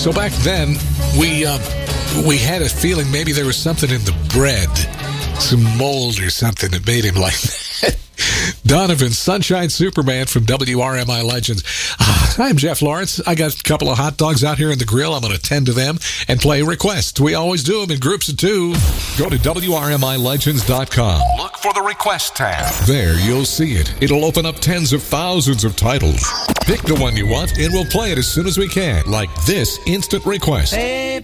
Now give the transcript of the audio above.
So back then, we had a feeling maybe there was something in the bread, some mold or something that made him like that. Donovan, Sunshine Superman from WRMI Legends. I'm Jeff Lawrence. I got a couple of hot dogs out here in the grill. I'm going to tend to them and play requests. We always do them in groups of two. Go to WRMILegends.com. Look for the request tab. There, you'll see it. It'll open up tens of thousands of titles. Pick the one you want, and we'll play it as soon as we can, like this instant request. Hey,